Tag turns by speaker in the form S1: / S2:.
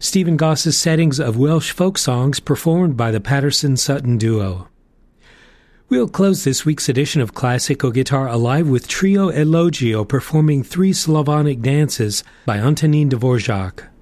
S1: Stephen Goss's settings of Welsh folk songs performed by the Patterson-Sutton duo. We'll close this week's edition of Classical Guitar Alive with Trio Elogio performing 3 Slavonic dances by Antonín Dvořák.